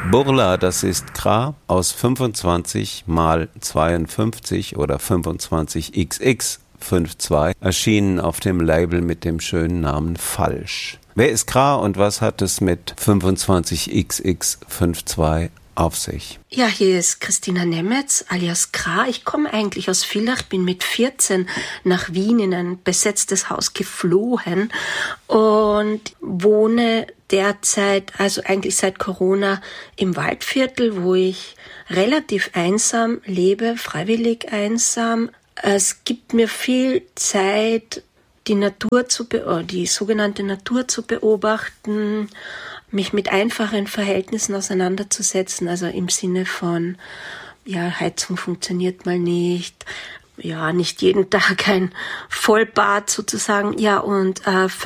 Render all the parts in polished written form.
Burla, das ist Kra aus 25 mal 52 oder 25XX52, erschienen auf dem Label mit dem schönen Namen Falsch. Wer ist Kra und was hat es mit 25XX52 auf sich? Ja, hier ist Christina Nemetz alias Kra. Ich komme eigentlich aus Villach, bin mit 14 nach Wien in ein besetztes Haus geflohen und wohne derzeit, also eigentlich seit Corona, im Waldviertel, wo ich relativ einsam lebe, freiwillig einsam. Es gibt mir viel Zeit, die sogenannte Natur zu beobachten, mich mit einfachen Verhältnissen auseinanderzusetzen, also im Sinne von, ja, Heizung funktioniert mal nicht, ja, nicht jeden Tag ein Vollbad sozusagen, ja, und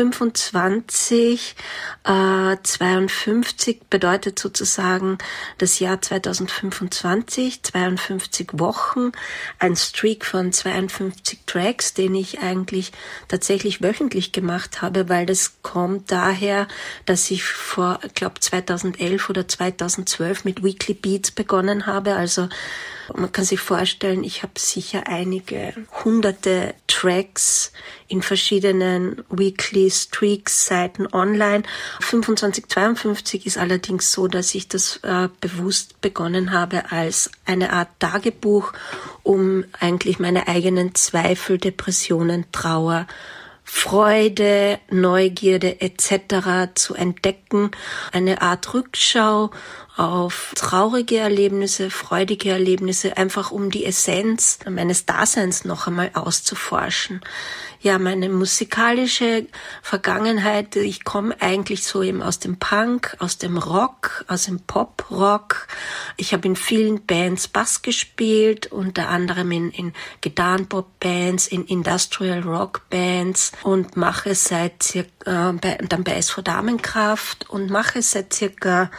52 bedeutet sozusagen das Jahr 2025, 52 Wochen, ein Streak von 52 Tracks, den ich eigentlich tatsächlich wöchentlich gemacht habe, weil das kommt daher, dass ich vor, ich glaube 2011 oder 2012 mit Weekly Beats begonnen habe, also man kann sich vorstellen, ich habe sicher einige hunderte Tracks in verschiedenen Weekly Streaks Seiten online. 2552 ist allerdings so, dass ich das bewusst begonnen habe als eine Art Tagebuch, um eigentlich meine eigenen Zweifel, Depressionen, Trauer, Freude, Neugierde etc. zu entdecken. Eine Art Rückschau auf traurige Erlebnisse, freudige Erlebnisse, einfach um die Essenz meines Daseins noch einmal auszuforschen. Ja, meine musikalische Vergangenheit, ich komme eigentlich so eben aus dem Punk, aus dem Rock, aus dem Pop-Rock. Ich habe in vielen Bands Bass gespielt, unter anderem in Gitarren-Pop-Bands, in Industrial-Rock-Bands und mache dann bei SV Damenkraft und mache seit circa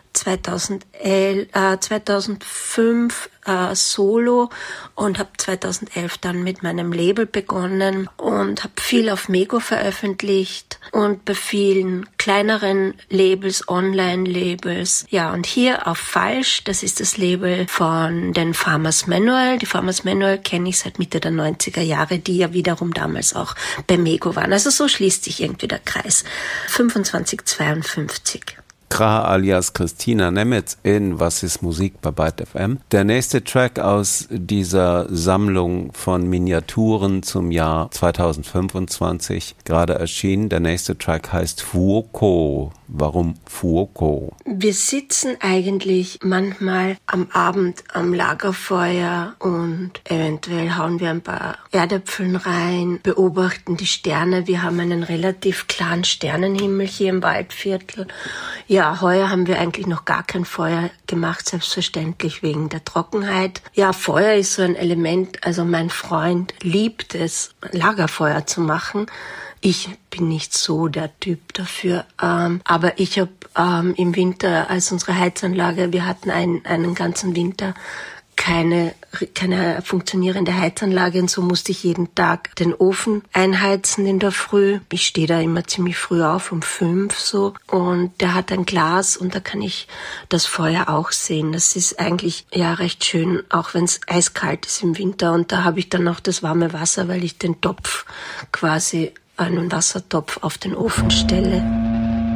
2005 Solo und habe 2011 dann mit meinem Label begonnen und habe viel auf Mego veröffentlicht und bei vielen kleineren Labels, Online-Labels. Ja, und hier auf Falsch, das ist das Label von den Farmers Manual. Die Farmers Manual kenne ich seit Mitte der 90er Jahre, die ja wiederum damals auch bei Mego waren. Also so schließt sich irgendwie der Kreis. 2552. Kra alias Christina Nemetz in Was ist Musik bei Byte FM. Der nächste Track aus dieser Sammlung von Miniaturen zum Jahr 2025, gerade erschienen. Der nächste Track heißt Fuoco. Warum Fuoco? Wir sitzen eigentlich manchmal am Abend am Lagerfeuer und eventuell hauen wir ein paar Erdäpfeln rein, beobachten die Sterne. Wir haben einen relativ klaren Sternenhimmel hier im Waldviertel. Ja, heuer haben wir eigentlich noch gar kein Feuer gemacht, selbstverständlich wegen der Trockenheit. Ja, Feuer ist so ein Element, also mein Freund liebt es, Lagerfeuer zu machen. Ich bin nicht so der Typ dafür, aber ich habe im Winter, als unsere Heizanlage, wir hatten einen ganzen Winter keine funktionierende Heizanlage und so musste ich jeden Tag den Ofen einheizen in der Früh. Ich stehe da immer ziemlich früh auf, um 5 so, und der hat ein Glas und da kann ich das Feuer auch sehen. Das ist eigentlich ja recht schön, auch wenn es eiskalt ist im Winter, und da habe ich dann noch das warme Wasser, weil ich den Topf quasi einen Wassertopf auf den Ofen stelle.